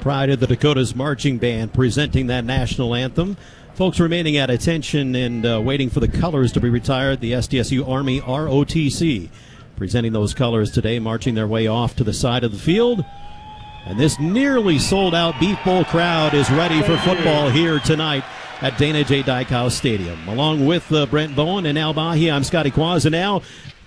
Pride of the Dakotas Marching Band presenting that national anthem. Folks remaining at attention and waiting for the colors to be retired. The SDSU Army ROTC presenting those colors today, marching their way off to the side of the field. And this nearly sold-out Beef Bowl crowd is ready for football here tonight at Dana J. Dykhouse Stadium. Along with Brent Bowen and Al Bahi, I'm Scotty Quaz. And now